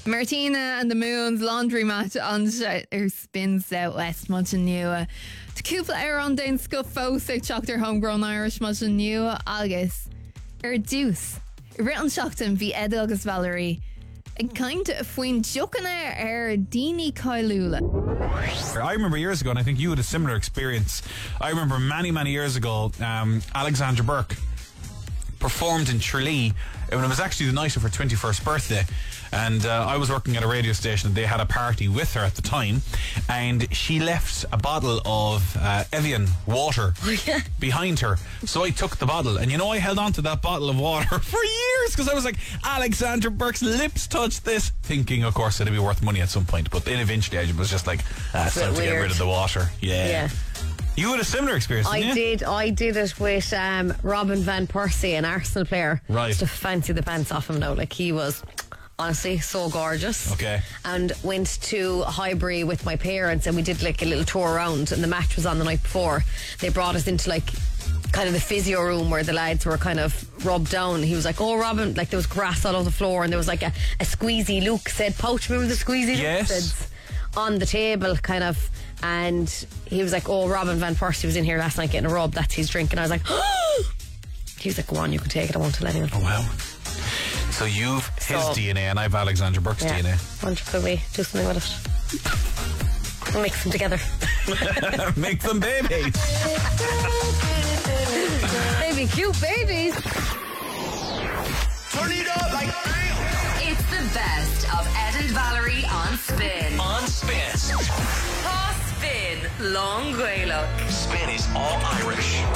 Martina and the Moon's laundry mat an ar spin Southwest much nua. Tá cúpla ar an dain sco fósa teacht ar homegrown Irish much nua agus ar dús. Rit an seachtain bhí Ed agus Valerie ag kind of faoin jocanna ar Dini Kailula. I remember years ago, and I think you had a similar experience. I remember many years ago, Alexandra Burke performed in Tralee when it was actually the night of her 21st birthday, and I was working at a radio station and they had a party with her at the time, and she left a bottle of Evian water behind her, so I took the bottle, and I held on to that bottle of water for years because I was like, Alexandra Burke's lips touched this, thinking of course it'd be worth money at some point, but then eventually I was just like, it's time to get rid of the water. Yeah. You had a similar experience, didn't you? I did it with Robin Van Persie, an Arsenal player. Right. Just to fancy the pants off him now. Like, he was honestly so gorgeous. Okay. And went to Highbury with my parents, and we did like a little tour around, and the match was on the night before. They brought us into like kind of the physio room where the lads were kind of rubbed down. He was like, oh, Robin, like there was grass all over the floor, and there was like a squeezy Luke said pouch. Remember the squeezy Yes. Luke said on the table kind of, and he was like, oh, Robin Van Persie was in here last night getting a rub, that's his drink. And I was like, oh! He was like, go on, you can take it, I won't tell anyone. Oh wow. So you've his DNA and I've Alexandra Burke's DNA. Wonder could we do something with it? We'll mix them together. Make them babies. Baby cute babies. Turn it up like It's the best of Ed and Valerie on Spin. on Spin. Pa Spin, Long Gaelic. Spin is all Irish.